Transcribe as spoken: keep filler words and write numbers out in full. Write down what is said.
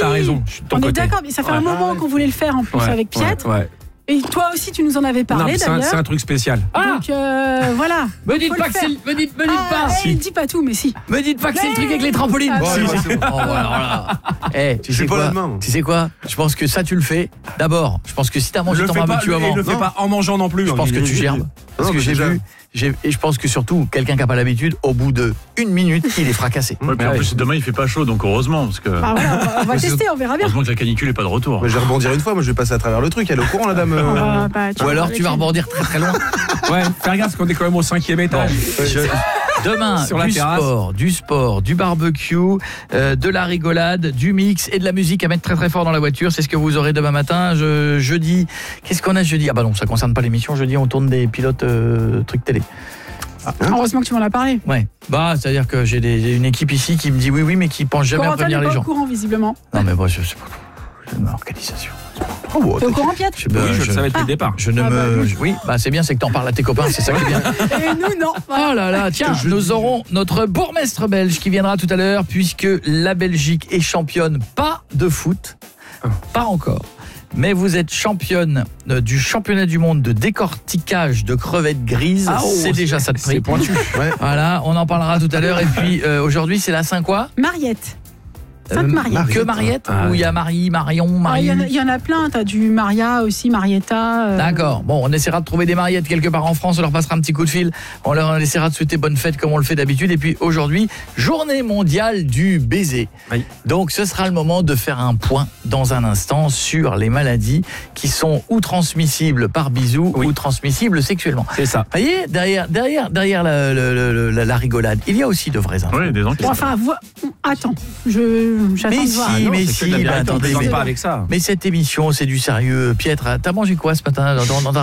t'as raison. Je suis de ton On côté. est d'accord, mais ça fait Ouais. un moment Ah ouais. qu'on voulait le faire en plus Ouais, avec Pietre. ouais, ouais. Et toi aussi, tu nous en avais parlé Non, c'est un, d'ailleurs. c'est un truc spécial. Ah, Donc euh, voilà. me dites Faut pas le que c'est, faire. le- me dites, me dites Ah, pas. eh, dis pas tout, mais si. Me dites pas que c'est le Mais- truc avec les trampolines. Ah, Bon, Si, allez, si. c'est bon. Oh, alors là. Eh, tu Je sais suis pas quoi là-demain. Tu sais quoi Je pense que ça tu le fais. D'abord, je pense que si t'as Je mangé le ton fais pas, barbecue et avant, le fais Non. pas en mangeant non plus. je pense que tu gerbes. Non, Parce que mais j'ai déjà. vu, j'ai- et je pense que surtout quelqu'un qui n'a pas l'habitude, au bout de une minute, il est fracassé. Ouais, puis en Ouais. plus, demain, il fait pas chaud, donc heureusement, parce que Ah, voilà, on va, on va Mais c'est- tester, on verra bien. heureusement que la canicule est pas de retour. Moi, je vais rebondir une fois, moi je vais passer à travers le truc. Elle est au courant, la dame. euh, On va- bah, tu Ou vas alors avec tu vas elle. rebondir très très loin. Ouais, fais gaffe parce qu'on est quand même au cinquième étage. Je- Demain, Sur la du terrasse. sport, du sport, du barbecue, euh, de la rigolade, du mix et de la musique à mettre très très fort dans la voiture. C'est ce que vous aurez demain matin. Je, jeudi, qu'est-ce qu'on a jeudi? Ah bah non, ça concerne pas l'émission. Jeudi, on tourne des pilotes euh, trucs télé. Heureusement que tu m'en as parlé. Ouais. Bah, c'est-à-dire que j'ai des- j'ai une équipe ici qui me dit oui, oui, mais qui pense jamais à Corentin n'est prévenir pas les au gens. courant, visiblement. Non, mais moi, je sais pas. J'ai une organisation. Oh, bon, T'es au courant, Pietre? Je, Oui, bah, je je- le savais depuis le départ. je ne Ah bah, me. oui. je- Oui, bah c'est bien, c'est que t'en parles à tes copains, c'est ça qui est bien. Et nous, non. Voilà. Oh là là, tiens, nous aurons notre bourgmestre belge qui viendra tout à l'heure puisque la Belgique est championne, pas de foot, pas encore. Mais vous êtes championne euh, du championnat du monde de décortiquage de crevettes grises. Ah, oh, c'est déjà ça de prix. C'est pointu. Ouais. Voilà, on en parlera tout à l'heure. Et puis euh, aujourd'hui, c'est la Saint quoi? Mariette. Euh, Sainte-Mariette. Que Mariette? Ah, Ou il y a Marie, Marion, Ah, Marie? Il y, en a- il y en a plein. T'as du Maria aussi, Marietta. euh, D'accord. Bon, on essaiera de trouver des Mariettes quelque part en France. On leur passera un petit coup de fil. On leur essaiera de souhaiter bonne fête comme on le fait d'habitude. Et puis aujourd'hui, journée mondiale du baiser. Oui. Donc ce sera le moment de faire un point dans un instant sur les maladies qui sont ou transmissibles par bisou Oui. ou transmissibles sexuellement. C'est ça. Vous voyez, derrière, derrière, derrière la, le- le- la, la rigolade, il y a aussi de vraies infos. Oui, des gens qui Bon, enfin, vo- attends. Je, j'attends Mais de voir. si, non, mais c'est que si, de la bah, vérité, on attendez, plaisante mais- pas avec ça. mais cette émission, c'est du sérieux. Pietre, t'as mangé quoi ce matin dans, dans, dans ta